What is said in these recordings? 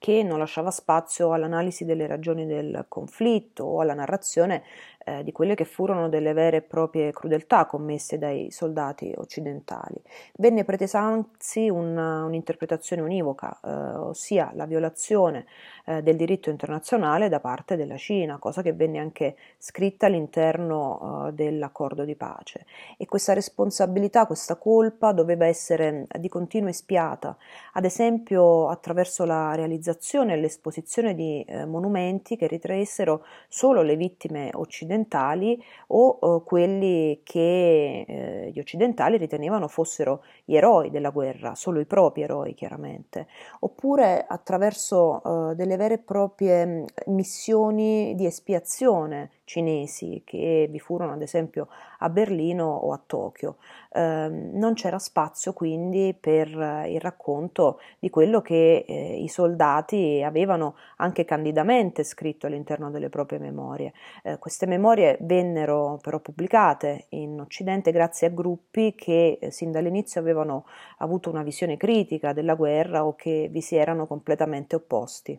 che non lasciava spazio all'analisi delle ragioni del conflitto o alla narrazione di quelle che furono delle vere e proprie crudeltà commesse dai soldati occidentali. Venne pretesa anzi un'interpretazione univoca, ossia la violazione del diritto internazionale da parte della Cina, cosa che venne anche scritta all'interno dell'accordo di pace. E questa responsabilità, questa colpa doveva essere di continuo espiata, ad esempio attraverso la realizzazione e l'esposizione di monumenti che ritraessero solo le vittime occidentali o quelli che gli occidentali ritenevano fossero gli eroi della guerra, solo i propri eroi chiaramente, oppure attraverso delle vere e proprie missioni di espiazione cinesi che vi furono ad esempio a Berlino o a Tokyo. Non c'era spazio quindi per il racconto di quello che i soldati avevano anche candidamente scritto all'interno delle proprie memorie. Queste memorie vennero però pubblicate in Occidente grazie a gruppi che sin dall'inizio avevano avuto una visione critica della guerra o che vi si erano completamente opposti.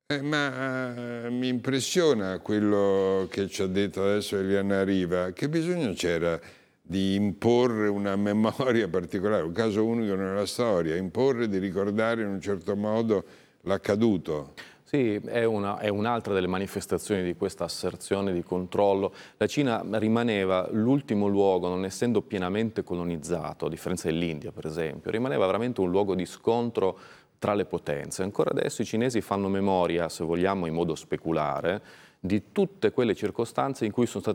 Mi impressiona quello che ci ha detto adesso Eliana Riva. Che bisogno c'era di imporre una memoria particolare, un caso unico nella storia, imporre di ricordare in un certo modo l'accaduto? Sì, è un'altra delle manifestazioni di questa asserzione di controllo. La Cina rimaneva l'ultimo luogo, non essendo pienamente colonizzato, a differenza dell'India per esempio, rimaneva veramente un luogo di scontro tra le potenze. Ancora adesso i cinesi fanno memoria, se vogliamo in modo speculare, di tutte quelle circostanze in cui sono